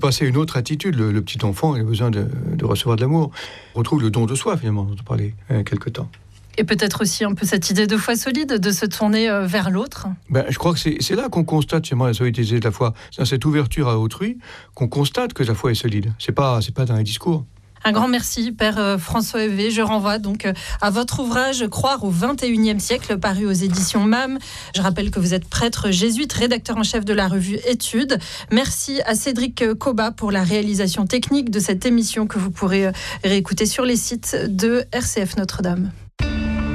Passer à une autre attitude, le petit enfant il a besoin de recevoir de l'amour. On retrouve le don de soi finalement, dont on parlait il y a quelque temps. Et peut-être aussi un peu cette idée de foi solide, de se tourner vers l'autre. Je crois que c'est là qu'on constate chez moi la solidité de la foi. C'est dans cette ouverture à autrui qu'on constate que la foi est solide. C'est pas dans les discours. Un grand merci, Père François Hévé. Je renvoie donc à votre ouvrage « Croire au XXIe siècle » paru aux éditions MAM. Je rappelle que vous êtes prêtre jésuite, rédacteur en chef de la revue Études. Merci à Cédric Cobat pour la réalisation technique de cette émission que vous pourrez réécouter sur les sites de RCF Notre-Dame.